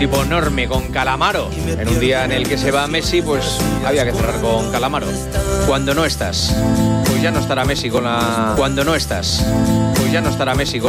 tipo enorme con Calamaro. En un día en el que se va Messi, pues había que cerrar con Calamaro. Cuando no estás, pues ya no estará Messi con la... Cuando no estás, pues ya no estará Messi con...